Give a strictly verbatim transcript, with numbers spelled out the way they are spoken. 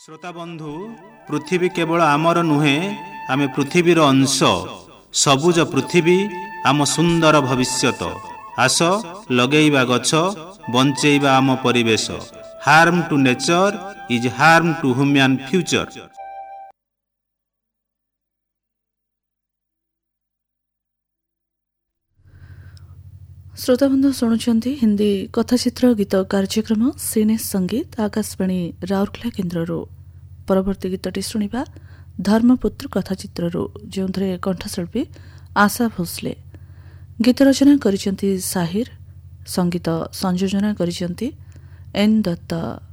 শ্রোতা বন্ধু, পৃথিবী কেবল আমার নুহে, আমি পৃথিবীর অংশ। সবুজ পৃথিবী আম সুন্দর ভবিষ্যৎ। আস লগাইবা গছ, বঞ্চাইবা আম পরিবেশ। Harm two নেচর is harm two হ্ୟୁମ୍ୟାନ future. ଶ୍ରୋତାବନ୍ଧୁ ଶୁଣୁଛନ୍ତି ହିନ୍ଦୀ କଥାଚିତ୍ର ଗୀତ କାର୍ଯ୍ୟକ୍ରମ ସିନେ ସଙ୍ଗୀତ ଆକାଶବାଣୀ ରାଉରକେଲା କେନ୍ଦ୍ରରୁ। ପରବର୍ତ୍ତୀ ଗୀତଟି ଶୁଣିବା ଧର୍ମପୁତ୍ର କଥାଚିତ୍ରରୁ, ଯେଉଁଥିରେ କଣ୍ଠଶିଳ୍ପୀ ଆଶା ଭୋସଲେ। ଗୀତ ରଚନା କରିଛନ୍ତି ସାହିର, ସଙ୍ଗୀତ ସଂଯୋଜନା କରିଛନ୍ତି ଏନ୍ ଦତ୍ତ।